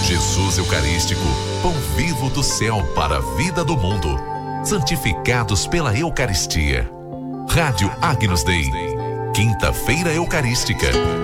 Jesus Eucarístico, pão vivo do céu para a vida do mundo. Santificados pela Eucaristia. Rádio Agnus Dei. Quinta-feira Eucarística.